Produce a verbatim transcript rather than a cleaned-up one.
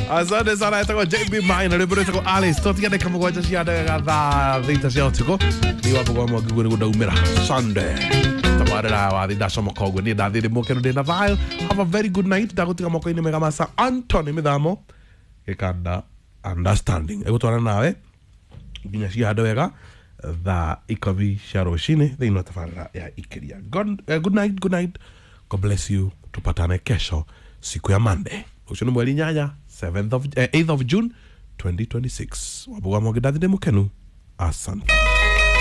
Asante sana itakuwa J B Mine na rĩmbo rĩtagwo Alice tũtigane kama gwaja cianda thaa thita cia ũtukũ ni wapo kwa mwa gũrũ gũdaumĩra Sunday tabarĩra wa thitha coma koguo ni ndathire mũkeno ndĩ na thayũ. Have a very good night ndagũtiga moko-inĩ mega ma Sir Anthony Mithamo gĩkanda understanding egũtwarana nawe nginya ciande wega thaa ikũmi cia rũcinĩ thĩinĩ wa tabarĩra ya Ikĩria. God, uh, good night, good night. God bless you. Tupatane kesho siku ya Monday. Ucio nĩ mweri nyanya seventh of uh, eighth of June twenty twenty-six. Wabugwa mwa gĩdathire mũkenu. Asante.